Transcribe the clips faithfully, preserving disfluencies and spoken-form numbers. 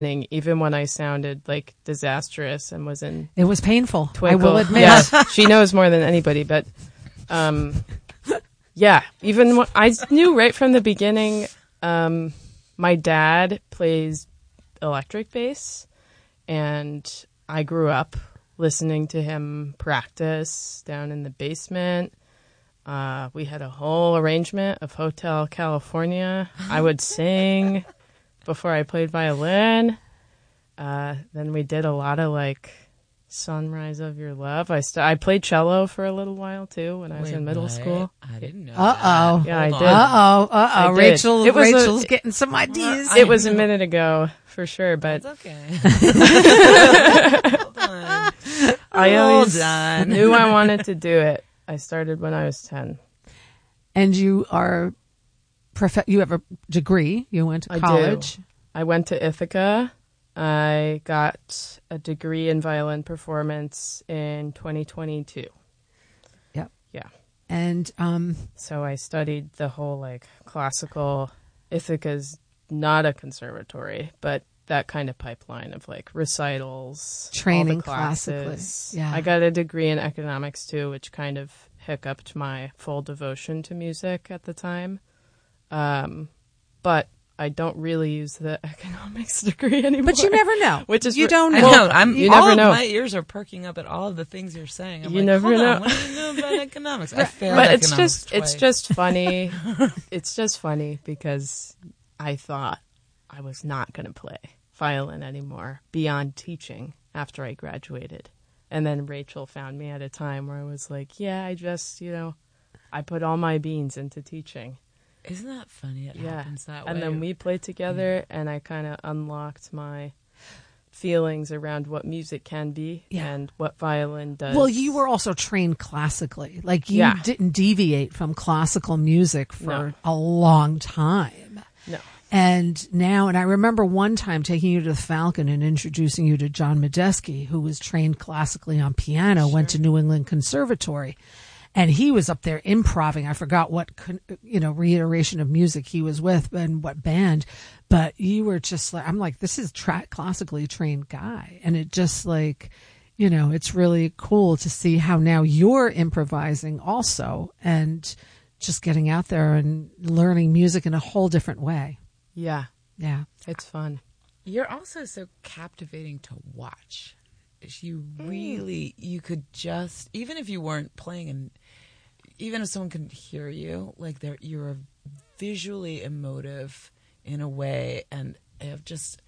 even when I sounded like disastrous and was in. It was painful. Twinkle. I will admit. Yeah, she knows more than anybody, but um, yeah, even when, I knew right from the beginning. Um, my dad plays electric bass, and I grew up listening to him practice down in the basement. Uh, we had a whole arrangement of Hotel California. I would sing before I played violin. Uh, then we did a lot of like Sunrise of Your Love. I st- I played cello for a little while too when I was Wait, in middle what? school. I didn't know. Uh oh. that. Yeah, I Hold did. on. Uh oh. Uh I oh. did. Rachel. It was a- Rachel's getting some ideas. It was a minute ago for sure, but It's okay. Hold on. I always Hold on. knew I wanted to do it. I started when I was ten. And you are, prof- you have a degree. You went to I do. college. I went to Ithaca. I got a degree in violin performance in twenty twenty-two. Yep. Yeah. And um, So I studied the whole like classical. Ithaca's not a conservatory, but that kind of pipeline of like recitals, Training all the classes. classically. Yeah. I got a degree in economics too, which kind of hiccuped my full devotion to music at the time. Um, but I don't really use the economics degree anymore. but you never know. Which is you re- don't I know. know. I'm, You all never of know. my ears are perking up at all of the things you're saying. I'm You like, never hold know. on, what do you know about economics? I failed But it's economics just it's twice. just funny. It's just funny because I thought I was not going to play violin anymore beyond teaching after I graduated. And then Rachel found me at a time where I was like, yeah, I just, you know, I put all my beans into teaching. Isn't that funny? It Yeah. happens that And way. then we played together and I kind of unlocked my feelings around what music can be Yeah. and what violin does. Well, you were also trained classically. Like you Yeah. didn't deviate from classical music for No. a long time. No. And now, and I remember one time taking you to the Falcon and introducing you to John Medeski, who was trained classically on piano, went to New England Conservatory. And he was up there improving. I forgot what, con- you know, reiteration of music he was with and what band. But you were just like, I'm like, this is tra- classically trained guy. And it just like, you know, it's really cool to see how now you're improvising also and just getting out there and learning music in a whole different way. Yeah, Yeah. it's fun. You're also so captivating to watch. You really, you could just, even if you weren't playing, and even if someone could hear you, like they're, you're visually emotive in a way, and have just,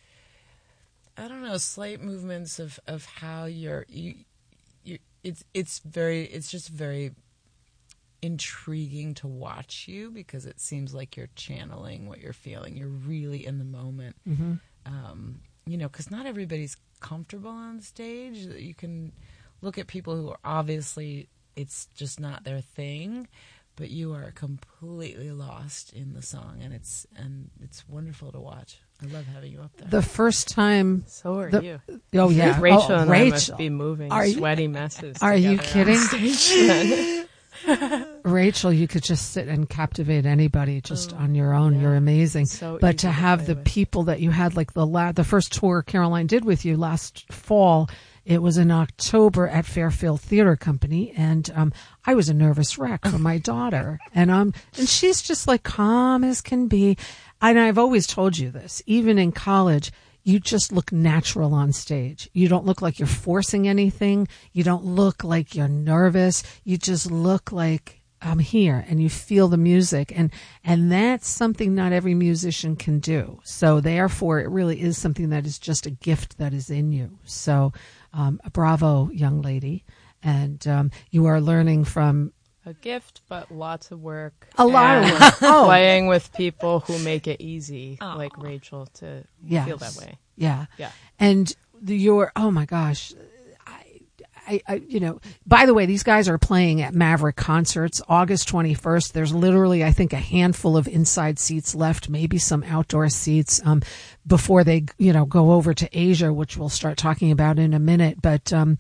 I don't know, slight movements of, of how you're, you, you, it's, it's very, it's just very intriguing to watch you because it seems like you're channeling what you're feeling. You're really in the moment. Mm-hmm. Um, you know, because not everybody's comfortable on stage. You can look at people who are obviously, it's just not their thing, but you are completely lost in the song, and it's and it's wonderful to watch. I love having you up there. The first time. So are The- you. Oh, yeah. Rachel oh, and Rachel. I must be moving Are you- sweaty messes. Are you together on kidding? stage then. Rachel, you could just sit and captivate anybody just Oh, on your own. yeah. You're amazing. So but easy to to have play the with. people that you had, like the la- the first tour Caroline did with you last fall, it was in October at Fairfield Theater Company, and um, I was a nervous wreck for my daughter, and um, and she's just like calm as can be. And I've always told you this, even in college. You just look natural on stage. You don't look like you're forcing anything. You don't look like you're nervous. You just look like I'm here, and you feel the music. And, and that's something not every musician can do. So therefore it really is something that is just a gift that is in you. So, um, bravo, young lady. And, um, you are learning from A gift, but lots of work. a lot of and work. Oh, Playing with people who make it easy, Aw. like Rachel, to yes. feel that way. Yeah. Yeah. And the, your, oh my gosh. I, I, I, you know, by the way, these guys are playing at Maverick Concerts August twenty-first. There's literally, I think, a handful of inside seats left, maybe some outdoor seats, um, before they, you know, go over to Asia, which we'll start talking about in a minute. But, um,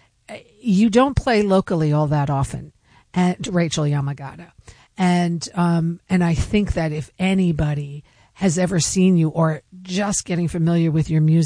you don't play locally all that often. And Rachel Yamagata. And, um, and I think that if anybody has ever seen you or just getting familiar with your music